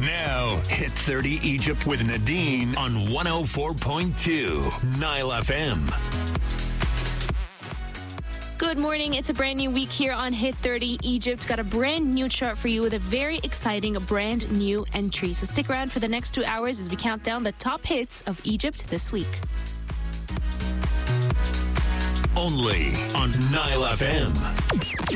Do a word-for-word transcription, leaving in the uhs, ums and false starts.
Now, Hit thirty Egypt with Nadine on one oh four point two Nile F M. Good morning. It's a brand new week here on Hit thirty Egypt. Got a brand new chart for you with a very exciting brand new entry. So stick around for the next two hours as we count down the top hits of Egypt this week. Only on Nile F M.